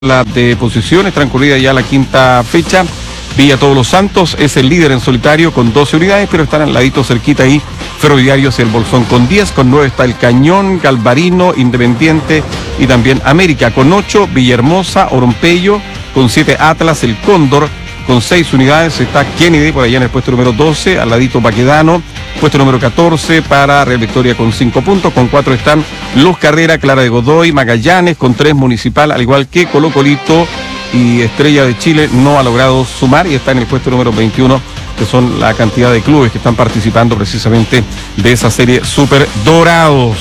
La de posiciones, transcurrida ya la quinta fecha. Villa Todos los Santos es el líder en solitario con 12 unidades, pero están al ladito cerquita ahí Ferroviarios y el Bolsón con 10, con 9 está el Cañón, Galvarino, Independiente y también América con 8, Villahermosa, Orompeyo, con 7 Atlas, el Cóndor, con 6 unidades está Kennedy por allá en el puesto número 12, al ladito Baquedano, puesto número 14 para Real Victoria con 5 puntos, con 4 están Los Carrera, Clara de Godoy, Magallanes, con 3 Municipal, al igual que Colo Colito y Estrella de Chile no ha logrado sumar y está en el puesto número 21, que son la cantidad de clubes que están participando precisamente de esa serie Super Dorados.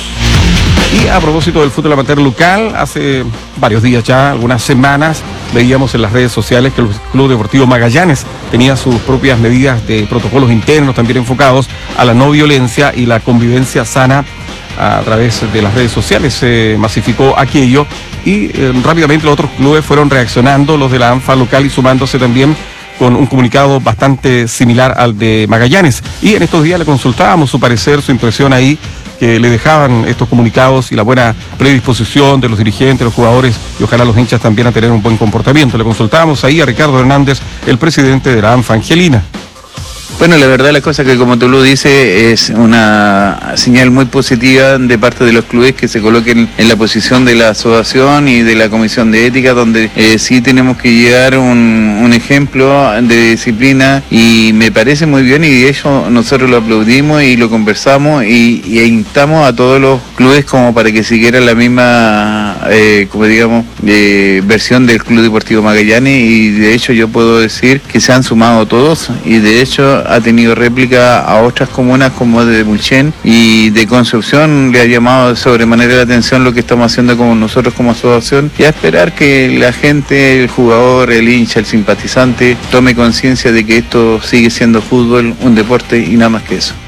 Y a propósito del fútbol amateur local, hace varios días ya, algunas semanas, veíamos en las redes sociales que el Club Deportivo Magallanes tenía sus propias medidas de protocolos internos también enfocados a la no violencia y la convivencia sana. A través de las redes sociales se masificó aquello y rápidamente los otros clubes fueron reaccionando, los de la ANFA local y sumándose también con un comunicado bastante similar al de Magallanes. Y en estos días le consultábamos su parecer, su impresión ahí, que le dejaban estos comunicados y la buena predisposición de los dirigentes, los jugadores y ojalá los hinchas también a tener un buen comportamiento. Le consultábamos ahí a Ricardo Hernández, el presidente de la ANFA Angelina. Bueno, la verdad las cosas que como tú lo dices es una señal muy positiva de parte de los clubes que se coloquen en la posición de la asociación y de la comisión de ética, donde sí tenemos que llevar un ejemplo de disciplina y me parece muy bien y de hecho nosotros lo aplaudimos y lo conversamos y instamos a todos los clubes como para que siguieran la misma, como digamos, versión del Club Deportivo Magallanes y de hecho yo puedo decir que se han sumado todos y de hecho ha tenido réplica a otras comunas como de Mulchen y de Concepción. Le ha llamado sobremanera la atención lo que estamos haciendo como nosotros como asociación y a esperar que la gente, el jugador, el hincha, el simpatizante tome conciencia de que esto sigue siendo fútbol, un deporte y nada más que eso.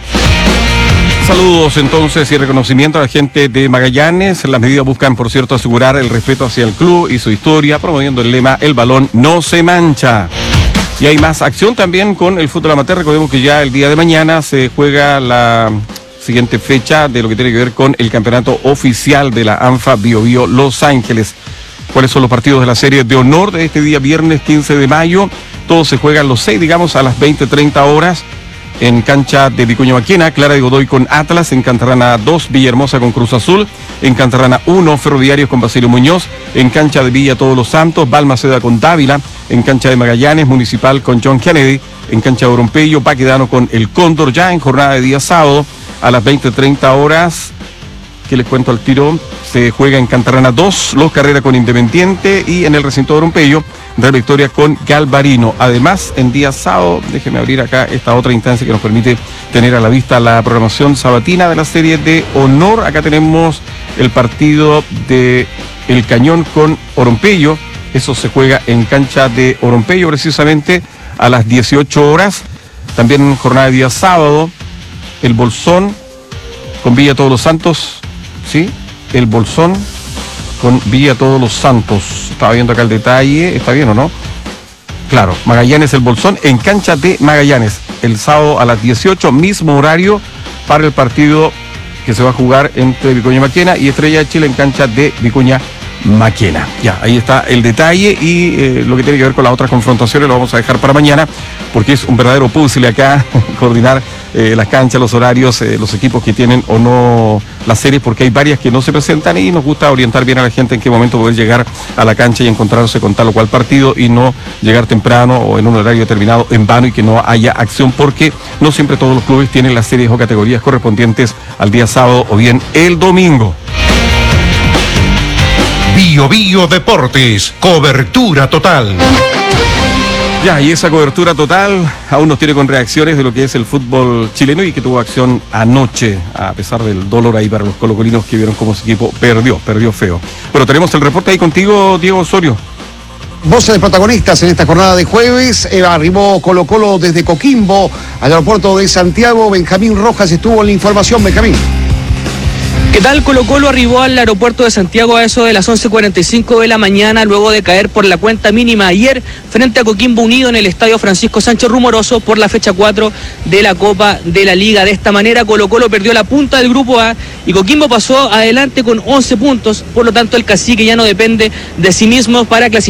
Saludos entonces y reconocimiento a la gente de Magallanes. Las medidas buscan, por cierto, asegurar el respeto hacia el club y su historia, promoviendo el lema "El balón no se mancha". Y hay más acción también con el fútbol amateur. Recordemos que ya el día de mañana se juega la siguiente fecha de lo que tiene que ver con el campeonato oficial de la ANFA Bio Bio Los Ángeles. ¿Cuáles son los partidos de la serie de honor de este día viernes 15 de mayo? Todos se juegan los 6, digamos, a las 20:30 horas. En cancha de Vicuña Maquena, Clara de Godoy con Atlas, en Cantarrana 2, Villahermosa con Cruz Azul, en Cantarrana 1, Ferroviarios con Basilio Muñoz, en cancha de Villa Todos los Santos, Balmaceda con Dávila, en cancha de Magallanes, Municipal con John Kennedy, en cancha de Orompeyo, Baquedano con el Cóndor, ya en jornada de día sábado, a las 20:30 horas, que les cuento al tiro, se juega en Cantarrana 2, Los Carrera con Independiente y en el recinto de Orompeyo, Real Victoria con Galvarino. Además, en día sábado, déjeme abrir acá esta otra instancia que nos permite tener a la vista la programación sabatina de la serie de honor. Acá tenemos el partido de El Cañón con Orompeyo. Eso se juega en cancha de Orompeyo precisamente a las 18 horas. También jornada de día sábado, el Bolsón con Villa Todos los Santos. ¿Sí? El Bolsón con Villa Todos los Santos. Estaba viendo acá el detalle. ¿Está bien o no? Claro, Magallanes, el Bolsón en cancha de Magallanes. El sábado a las 18, mismo horario para el partido que se va a jugar entre Vicuña Maquena y Estrella de Chile en cancha de Vicuña Maquena. Ya, ahí está el detalle y lo que tiene que ver con las otras confrontaciones lo vamos a dejar para mañana porque es un verdadero puzzle acá coordinar las canchas, los horarios, los equipos que tienen o no las series, porque hay varias que no se presentan y nos gusta orientar bien a la gente en qué momento poder llegar a la cancha y encontrarse con tal o cual partido y no llegar temprano o en un horario determinado en vano y que no haya acción, porque no siempre todos los clubes tienen las series o categorías correspondientes al día sábado o bien el domingo. Bio Bio Deportes, cobertura total. Ya, y esa cobertura total aún nos tiene con reacciones de lo que es el fútbol chileno y que tuvo acción anoche, a pesar del dolor ahí para los colocolinos que vieron cómo su equipo perdió feo. Bueno, tenemos el reporte ahí contigo, Diego Osorio. Voces de protagonistas en esta jornada de jueves. Arribó Colo Colo desde Coquimbo al aeropuerto de Santiago. Benjamín Rojas estuvo en la información. Benjamín. ¿Qué tal? Colo-Colo arribó al aeropuerto de Santiago a eso de las 11:45 de la mañana, luego de caer por la cuenta mínima ayer frente a Coquimbo Unido en el estadio Francisco Sánchez Rumoroso por la fecha 4 de la Copa de la Liga. De esta manera, Colo-Colo perdió la punta del grupo A y Coquimbo pasó adelante con 11 puntos, por lo tanto el cacique ya no depende de sí mismo para clasificar